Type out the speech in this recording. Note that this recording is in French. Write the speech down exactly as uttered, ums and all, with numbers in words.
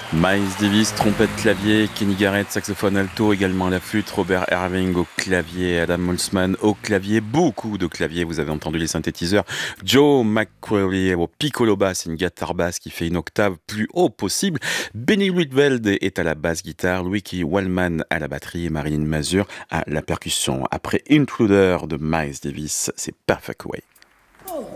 Miles Davis, trompette, clavier, Kenny Garrett, saxophone alto, également à la flûte, Robert Irving au clavier, Adam Holzman au clavier, beaucoup de claviers, vous avez entendu les synthétiseurs, Joe McCreary au piccolo basse, une guitare basse qui fait une octave plus haut possible, Benny Rietveld est à la basse guitare, Luigi Wallman à la batterie et Marilyn Mazur à la percussion. Après Intruder de Miles Davis, c'est Perfect Way.